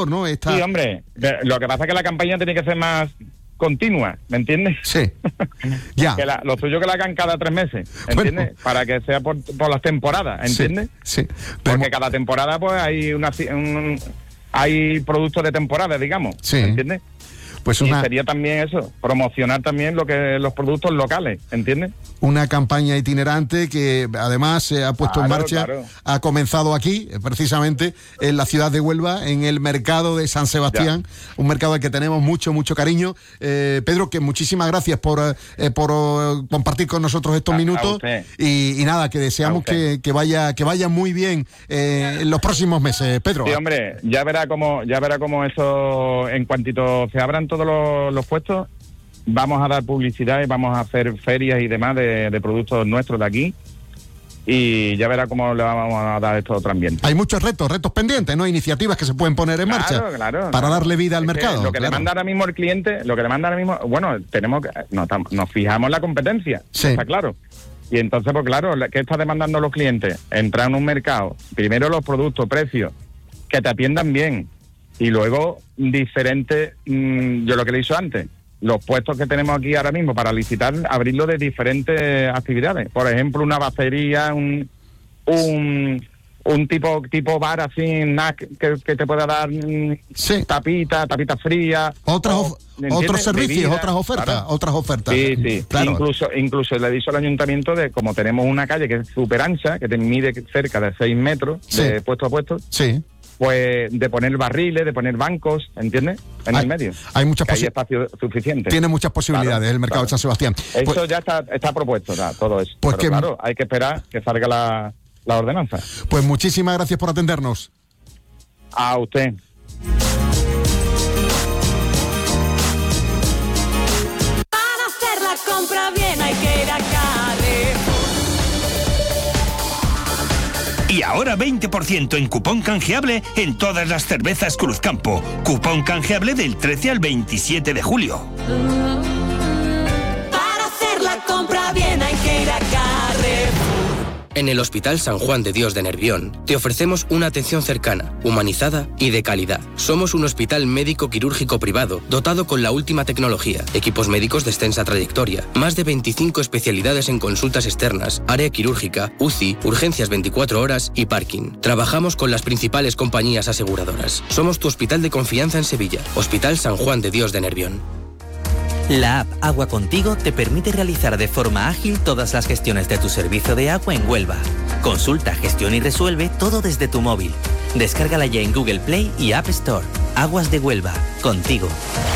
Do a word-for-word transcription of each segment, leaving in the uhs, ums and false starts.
mejor, ¿no? Esta... Sí, hombre, lo que pasa es que la campaña tiene que ser más continua, ¿me entiendes? Sí, ya. Que la, lo suyo que la hagan cada tres meses, ¿entiendes? Bueno. Para que sea por, por las temporadas, ¿entiendes? Sí, sí. Porque Pero... cada temporada pues hay una un, hay productos de temporada, digamos, sí. ¿entiendes? Pues y una... sería también eso, promocionar también lo que los productos locales, ¿entiendes? Una campaña itinerante que además se ha puesto claro, en marcha, claro. ha comenzado aquí, precisamente en la ciudad de Huelva, en el mercado de San Sebastián, ya. Un mercado al que tenemos mucho, mucho cariño. Eh, Pedro, que muchísimas gracias por, eh, por uh, compartir con nosotros estos a, minutos a y, y nada, que deseamos que, que vaya que vaya muy bien eh, en los próximos meses, Pedro. Sí, hombre, ya verá cómo, ya verá cómo eso, en cuantito se abran todos los, los puestos, vamos a dar publicidad y vamos a hacer ferias y demás de, de productos nuestros de aquí y ya verá cómo le vamos a dar esto a otro ambiente. Hay muchos retos, retos pendientes, ¿no? Iniciativas que se pueden poner en claro, marcha claro, para claro. darle vida al es mercado. Lo que claro. demanda ahora mismo el cliente, lo que demanda ahora mismo, bueno, tenemos que, nos, nos fijamos en la competencia, sí. Está claro. Y entonces, pues claro, ¿qué está demandando los clientes? Entrar en un mercado, primero los productos, precios, que te atiendan bien. Y luego, diferentes, mmm, yo lo que le he dicho antes, los puestos que tenemos aquí ahora mismo para licitar, abrirlo de diferentes actividades. Por ejemplo, una bacería, un un, un tipo tipo bar así, snack, que, que te pueda dar mmm, sí. tapita, tapita fría. Otras o, otros servicios, Bebida, otras ofertas, claro. otras ofertas. Sí, sí. Claro. Incluso, incluso le he dicho al ayuntamiento de, como tenemos una calle que es súper ancha, que te mide cerca de seis metros sí. de puesto a puesto. Sí. Pues de poner barriles, de poner bancos, ¿entiendes? En hay, el medio. Hay muchas hay espacio suficiente. Tiene muchas posibilidades claro, el mercado claro. de San Sebastián. Eso pues, ya está, está propuesto, ya, todo eso. Pues Pero que, claro, hay que esperar que salga la, la ordenanza. Pues muchísimas gracias por atendernos. A usted. Para hacer la compra bien hay que ir a Carrefour. Y ahora veinte por ciento en cupón canjeable en todas las cervezas Cruzcampo. Cupón canjeable del trece al veintisiete de julio. Para hacer la compra bien hay que ir a Carrefour. En el Hospital San Juan de Dios de Nervión te ofrecemos una atención cercana, humanizada y de calidad. Somos un hospital médico quirúrgico privado dotado con la última tecnología, equipos médicos de extensa trayectoria, más de veinticinco especialidades en consultas externas, área quirúrgica, U C I, urgencias veinticuatro horas y parking. Trabajamos con las principales compañías aseguradoras. Somos tu hospital de confianza en Sevilla, Hospital San Juan de Dios de Nervión. La app Agua Contigo te permite realizar de forma ágil todas las gestiones de tu servicio de agua en Huelva. Consulta, gestiona y resuelve todo desde tu móvil. Descárgala ya en Google Play y App Store. Aguas de Huelva, contigo.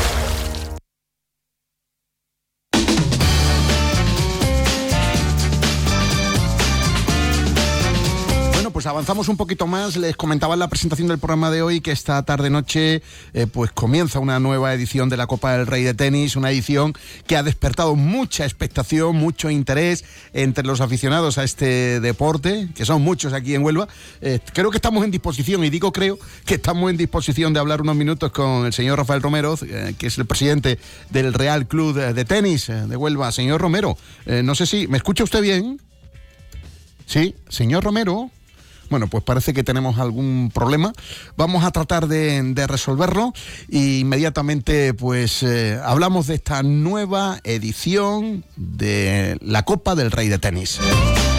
Pues avanzamos un poquito más. Les comentaba en la presentación del programa de hoy que esta tarde-noche eh, pues comienza una nueva edición de la Copa del Rey de Tenis, una edición que ha despertado mucha expectación, mucho interés entre los aficionados a este deporte, que son muchos aquí en Huelva. Eh, creo que estamos en disposición, y digo creo, que estamos en disposición de hablar unos minutos con el señor Rafael Romero, eh, que es el presidente del Real Club de, de Tenis de Huelva. Señor Romero, eh, no sé si... ¿me escucha usted bien? Sí, señor Romero... Bueno, pues parece que tenemos algún problema. Vamos a tratar de, de resolverlo e inmediatamente pues eh, hablamos de esta nueva edición de la Copa del Rey de Tenis.